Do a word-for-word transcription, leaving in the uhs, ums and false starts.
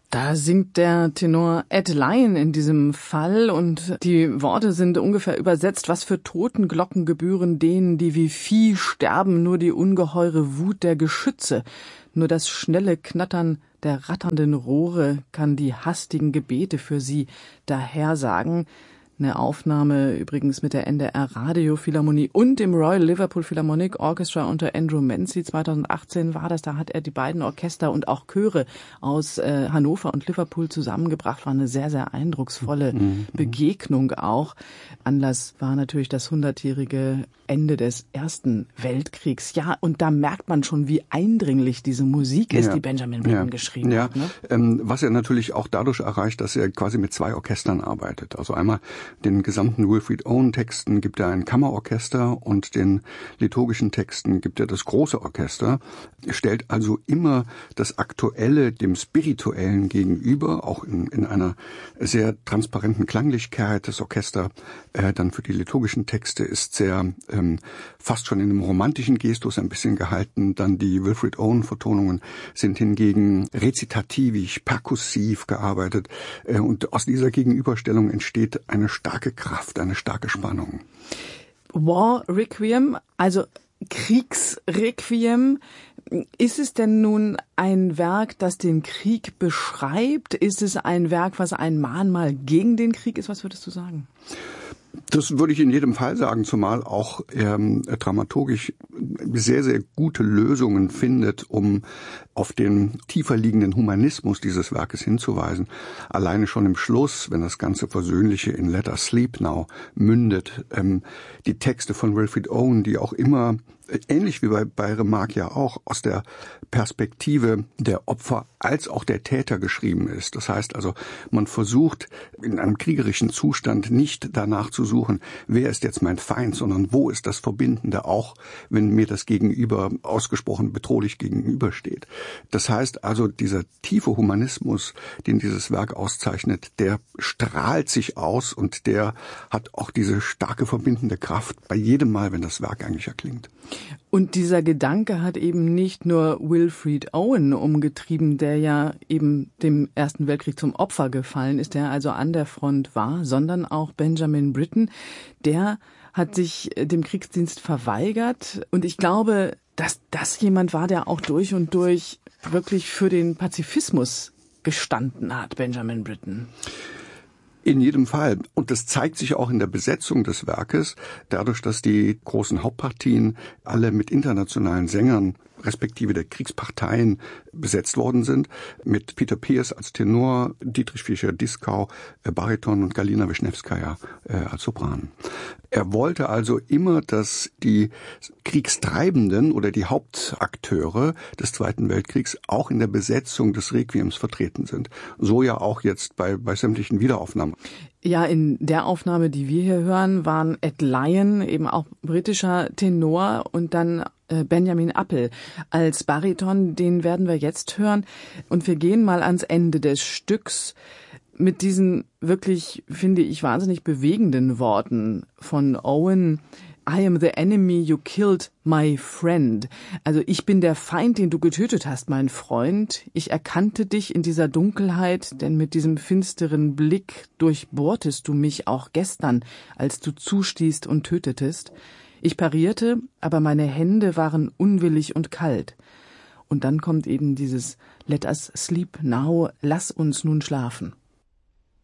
Da singt der Tenor Ed Lyon in diesem Fall und die Worte sind ungefähr übersetzt: Was für Totenglocken gebühren denen, die wie Vieh sterben, nur die ungeheure Wut der Geschütze, nur das schnelle Knattern der ratternden Rohre kann die hastigen Gebete für sie dahersagen. Eine Aufnahme übrigens mit der N D R Radiophilharmonie und dem Royal Liverpool Philharmonic Orchestra unter Andrew Menzies. zweitausendachtzehn war das, da hat er die beiden Orchester und auch Chöre aus äh, Hannover und Liverpool zusammengebracht. War eine sehr, sehr eindrucksvolle mhm. Begegnung auch. Anlass war natürlich das hundertjährige Ende des Ersten Weltkriegs. Ja, und da merkt man schon, wie eindringlich diese Musik ist, ja. die Benjamin Britten ja. geschrieben ja. hat. Ne? Ähm, was er natürlich auch dadurch erreicht, dass er quasi mit zwei Orchestern arbeitet. Also einmal den gesamten Wilfred Owen-Texten gibt er ein Kammerorchester und den liturgischen Texten gibt er das große Orchester. Er stellt also immer das Aktuelle dem Spirituellen gegenüber, auch in, in einer sehr transparenten Klanglichkeit. Das Orchester äh, dann für die liturgischen Texte ist sehr ähm, fast schon in einem romantischen Gestus ein bisschen gehalten. Dann die Wilfred Owen-Vertonungen sind hingegen rezitativ, perkussiv gearbeitet. Äh, und aus dieser Gegenüberstellung entsteht eine starke Kraft, eine starke Spannung. War Requiem, also Kriegsrequiem. Ist es denn nun ein Werk, das den Krieg beschreibt? Ist es ein Werk, was ein Mahnmal gegen den Krieg ist? Was würdest du sagen? Das würde ich in jedem Fall sagen, zumal auch ähm, dramaturgisch sehr, sehr gute Lösungen findet, um auf den tiefer liegenden Humanismus dieses Werkes hinzuweisen. Alleine schon im Schluss, wenn das ganze Versöhnliche in Let Us Sleep Now mündet, ähm, die Texte von Wilfred Owen, die auch immer, ähnlich wie bei, bei Remarque ja auch, aus der Perspektive der Opfer als auch der Täter geschrieben ist. Das heißt also, man versucht in einem kriegerischen Zustand nicht danach zu suchen, wer ist jetzt mein Feind, sondern wo ist das Verbindende, auch wenn mir das Gegenüber ausgesprochen bedrohlich gegenübersteht. Das heißt also, dieser tiefe Humanismus, den dieses Werk auszeichnet, der strahlt sich aus und der hat auch diese starke verbindende Kraft bei jedem Mal, wenn das Werk eigentlich erklingt. Und dieser Gedanke hat eben nicht nur Wilfred Owen umgetrieben, der ja eben dem Ersten Weltkrieg zum Opfer gefallen ist, der also an der Front war, sondern auch Benjamin Britten. Der hat sich dem Kriegsdienst verweigert. Und ich glaube, dass das jemand war, der auch durch und durch wirklich für den Pazifismus gestanden hat, Benjamin Britten. In jedem Fall. Und das zeigt sich auch in der Besetzung des Werkes, dadurch, dass die großen Hauptpartien alle mit internationalen Sängern respektive der Kriegsparteien besetzt worden sind, mit Peter Pears als Tenor, Dietrich Fischer-Dieskau äh, Bariton und Galina Wischnewskaja äh, als Sopran. Er wollte also immer, dass die Kriegstreibenden oder die Hauptakteure des Zweiten Weltkriegs auch in der Besetzung des Requiems vertreten sind. So ja auch jetzt bei, bei sämtlichen Wiederaufnahmen. Ja, in der Aufnahme, die wir hier hören, waren Ed Lyon, eben auch britischer Tenor, und dann äh, Benjamin Appel als Bariton. Den werden wir jetzt hören. Und wir gehen mal ans Ende des Stücks mit diesen wirklich, finde ich, wahnsinnig bewegenden Worten von Owen. I am the enemy you killed, my friend. Also ich bin der Feind, den du getötet hast, mein Freund. Ich erkannte dich in dieser Dunkelheit, denn mit diesem finsteren Blick durchbohrtest du mich auch gestern, als du zustießt und tötetest. Ich parierte, aber meine Hände waren unwillig und kalt. Und dann kommt eben dieses Let us sleep now, lass uns nun schlafen.